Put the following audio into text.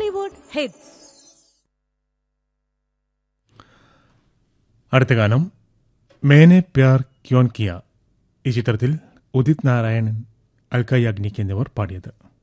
Bollywood hits. അടുത്ത ഗാനം മേനെ Pyaar Kyon Kia. ഈ ചിത്രത്തിൽ ഉദിത് നാരായണൻ, അൽക്ക യാഗ്നിക് എന്നിവർ പാടിയത്.